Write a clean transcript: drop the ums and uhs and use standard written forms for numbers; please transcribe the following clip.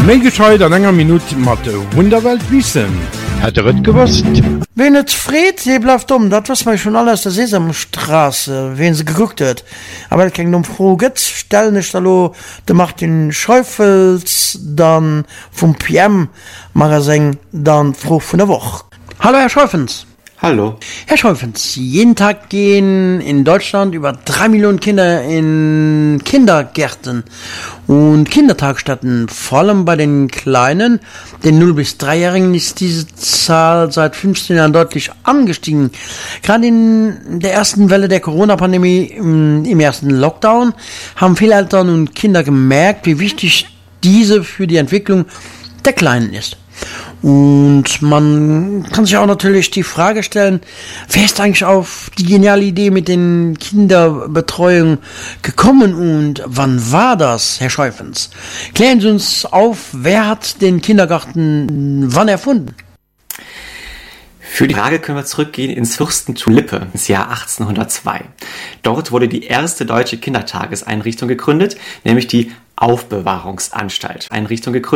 Méi gescheit an enger Minute mat de Wunderwelt wissen. Hat et gewusst? Wen et Fred, je blaft dat was mei schon alles der Sesamstraße, wen se geguckt huet. Aber keng um froh gëtt, stellnech hallo, de macht den Schäufels, dann vum PM Magasin, dann froh vun der Woch. Hallo Herr Schäufens. Hallo. Herr Schäufens, jeden Tag gehen in Deutschland über 3 Millionen Kinder in Kindergärten und Kindertagesstätten. Vor allem bei den Kleinen, den 0- bis 3-Jährigen, ist diese Zahl seit 15 Jahren deutlich angestiegen. Gerade in der ersten Welle der Corona-Pandemie, im ersten Lockdown, haben viele Eltern und Kinder gemerkt, wie wichtig diese für die Entwicklung der Kleinen ist. Und man kann sich auch natürlich die Frage stellen, wer ist eigentlich auf die geniale Idee mit den Kinderbetreuung gekommen und wann war das, Herr Schäufens? Klären Sie uns auf, wer hat den Kindergarten wann erfunden? Für die Frage können wir zurückgehen ins Fürstentum Lippe ins Jahr 1802. Dort wurde die erste deutsche Kindertageseinrichtung gegründet, nämlich die Aufbewahrungsanstalt. Einrichtung gegründet.